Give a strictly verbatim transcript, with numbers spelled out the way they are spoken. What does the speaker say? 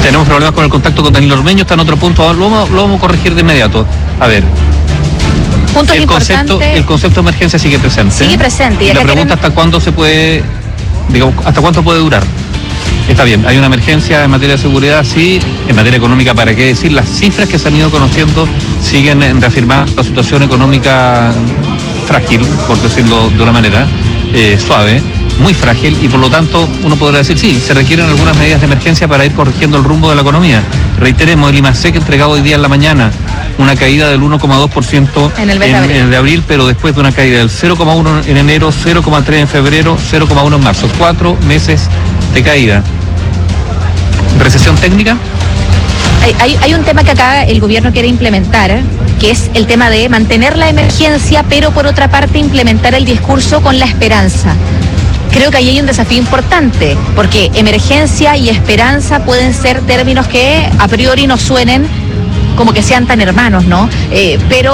Tenemos problemas con el contacto con Danilo Ormeño, está en otro punto, lo vamos, lo vamos a corregir de inmediato. A ver. Puntos el concepto, el concepto de emergencia sigue presente. Sigue presente. Y, y la pregunta quieren... hasta cuándo se puede, digamos, hasta cuánto puede durar. Está bien, hay una emergencia en materia de seguridad, sí, en materia económica, ¿para qué decir? Las cifras que se han ido conociendo siguen reafirmando la situación económica frágil, por decirlo de una manera eh, suave, muy frágil, y por lo tanto uno podrá decir, sí, se requieren algunas medidas de emergencia para ir corrigiendo el rumbo de la economía. Reiteremos, el IMASEC entregado hoy día en la mañana una caída del uno coma dos por ciento en el mes de abril. En, en de abril, pero después de una caída del cero coma uno en enero, cero coma tres en febrero, cero coma uno en marzo. Cuatro meses de caída. ¿Recesión técnica? Hay, hay, hay un tema que acá el gobierno quiere implementar, que es el tema de mantener la emergencia, pero por otra parte implementar el discurso con la esperanza. Creo que ahí hay un desafío importante, porque emergencia y esperanza pueden ser términos que a priori no suenen como que sean tan hermanos, ¿no? Eh, pero